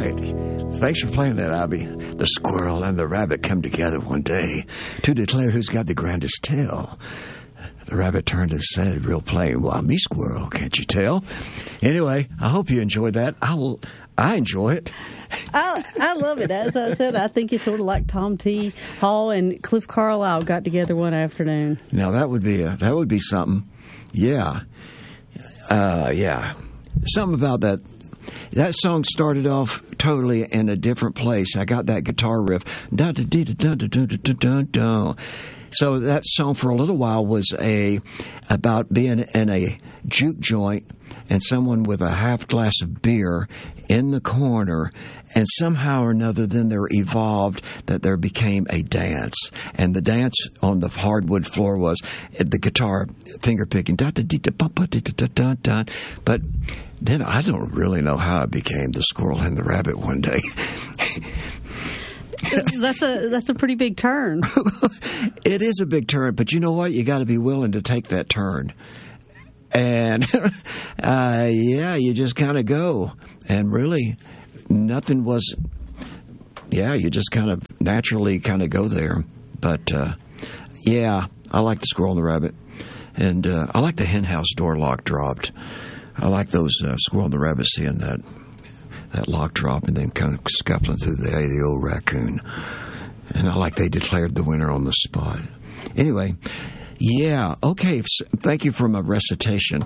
right. Thanks for playing that, Abby. The squirrel and the rabbit come together one day to declare who's got the grandest tail. The rabbit turned and said, real plain, "Why, me, squirrel, can't you tell?" Anyway, I hope you enjoyed that. I enjoy it. I love it. As I said, I think it's sort of like Tom T. Hall and Cliff Carlisle got together one afternoon. Now that would be something. Yeah. Yeah. Something about that. That song started off totally in a different place. I got that guitar riff. So that song for a little while was about being in a juke joint and someone with a half glass of beer in the corner, and somehow or another then there evolved that there became a dance. And the dance on the hardwood floor was the guitar finger picking. But then I don't really know how it became the squirrel and the rabbit one day. That's a pretty big turn. It is a big turn, but you know what? You got to be willing to take that turn. And yeah, you just kind of go. And really, nothing was. Yeah, you just kind of naturally kind of go there. But yeah, I like the squirrel and the rabbit, and I like the hen house door lock dropped. I like those squirrel and the rabbit seeing that lock drop and then kind of scuffling through the old raccoon. And I like they declared the winner on the spot. Anyway, yeah, okay. Thank you for my recitation.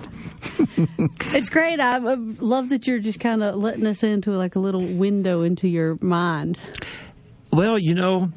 It's great. I love that you're just kind of letting us into like a little window into your mind. Well, you know,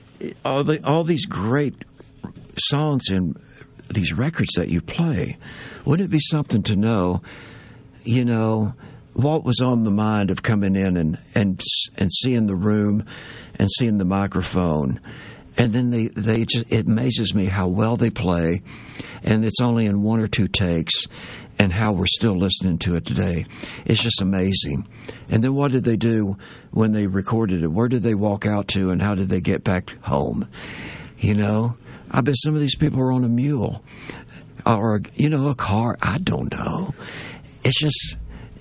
all these great songs and these records that you play, wouldn't it be something to know, you know, what was on the mind of coming in and seeing the room and seeing the microphone, and then they just, it amazes me how well they play, and it's only in one or two takes, and how we're still listening to it today. It's just amazing. And then what did they do when they recorded it? Where did they walk out to, and how did they get back home? You know, I bet some of these people are on a mule or, you know, a car. I don't know. It's just,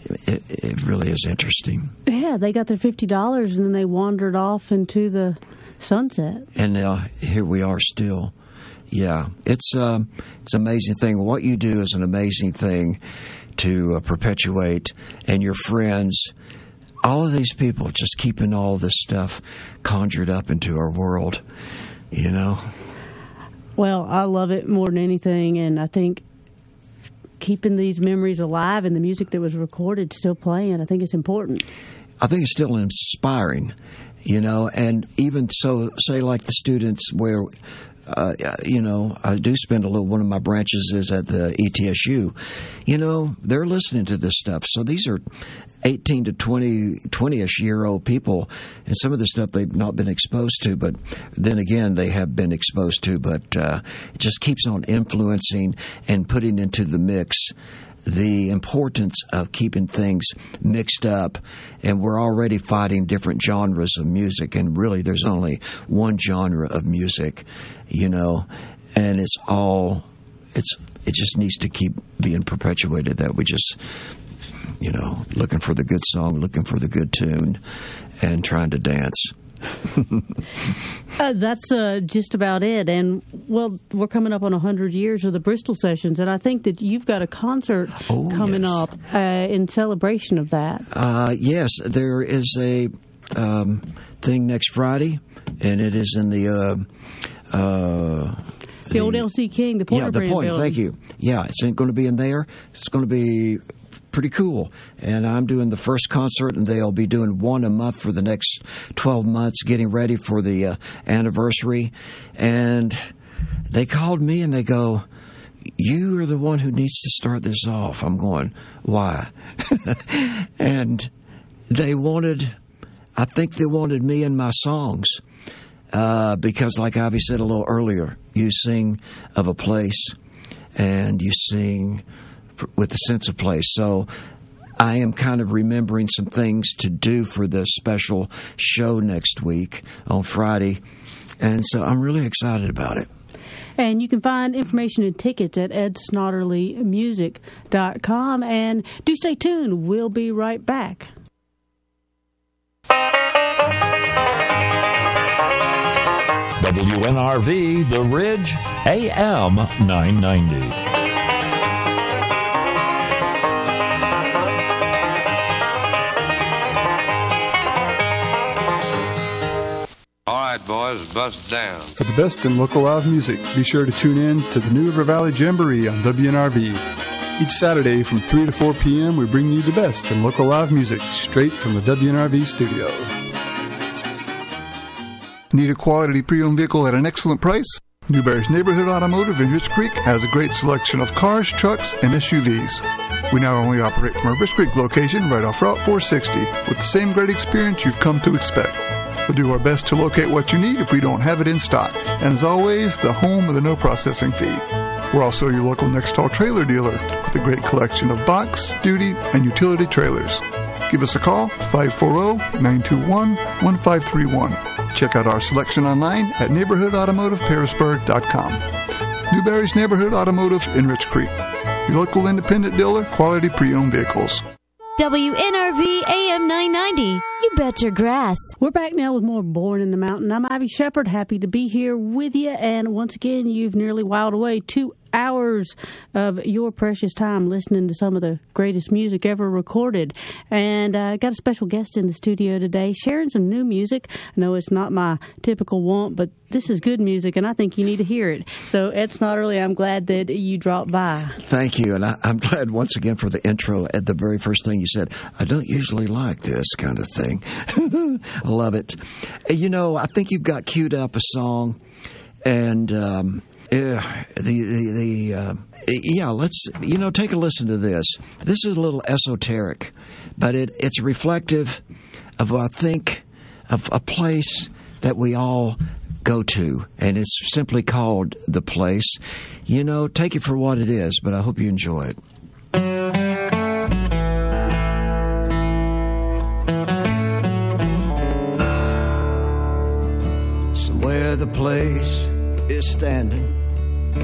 it really is interesting. Yeah, they got their $50 and then they wandered off into the sunset. And now here we are still. Yeah, it's an amazing thing. What you do is an amazing thing to perpetuate, and your friends, all of these people, just keeping all this stuff conjured up into our world, you know. Well, I love it more than anything, and I think keeping these memories alive and the music that was recorded still playing, I think it's important. I think it's still inspiring, you know, and even so, say like the students where, you know, I do spend a little, one of my branches is at the ETSU, you know, they're listening to this stuff. So these are 18 to 20-ish year old people, and some of the stuff they've not been exposed to, but then again, they have been exposed to, but it just keeps on influencing and putting into the mix the importance of keeping things mixed up. And we're already fighting different genres of music, and really there's only one genre of music, you know, and it just needs to keep being perpetuated, that we just, you know, looking for the good song, looking for the good tune, and trying to dance. That's just about it. And, well, we're coming up on 100 years of the Bristol Sessions, and I think that you've got a concert coming up in celebration of that. Yes, there is a thing next Friday, and it is in the old L.C. King, the Porter Brand building. Thank you. Yeah, it's going to be in there. It's going to be pretty cool. And I'm doing the first concert, and they'll be doing one a month for the next 12 months, getting ready for the anniversary. And they called me and they go, "You are the one who needs to start this off." I'm going, "Why?" And I think they wanted me in my songs. Because like Ivy said a little earlier, you sing of a place and you sing with a sense of place. So I am kind of remembering some things to do for this special show next week on Friday. And so I'm really excited about it. And you can find information and tickets at edsnotterlymusic.com. And do stay tuned. We'll be right back. WNRV, The Ridge, AM 990. Boys, bust down. For the best in local live music, be sure to tune in to the New River Valley Jamboree on WNRV. Each Saturday from 3 to 4 p.m., we bring you the best in local live music straight from the WNRV studio. Need a quality pre-owned vehicle at an excellent price? Newberry's Neighborhood Automotive in Rich Creek has a great selection of cars, trucks, and SUVs. We not only operate from our Rich Creek location right off Route 460 with the same great experience you've come to expect. We'll do our best to locate what you need if we don't have it in stock. And as always, the home of the no processing fee. We're also your local Nextall trailer dealer with a great collection of box, duty, and utility trailers. Give us a call, 540-921-1531. Check out our selection online at neighborhoodautomotiveparisburg.com. Newberry's Neighborhood Automotive in Rich Creek. Your local independent dealer, quality pre-owned vehicles. WNRV AM 990. You bet your grass. We're back now with more Born in the Mountain. I'm Ivy Shepard, happy to be here with you. And once again, you've nearly whiled away 2 hours of your precious time listening to some of the greatest music ever recorded. And I got a special guest in the studio today, sharing some new music. I know it's not my typical want, but this is good music, and I think you need to hear it. So, Ed Snodderly, I'm glad that you dropped by. Thank you, and I'm glad once again for the intro at the very first thing you said. I don't usually like this kind of thing. I love it. You know, I think you've got queued up a song, and let's take a listen to this. This is a little esoteric, but it's reflective of, I think, of a place that we all go to, and it's simply called The Place. You know, take it for what it is, but I hope you enjoy it. Somewhere the place is standing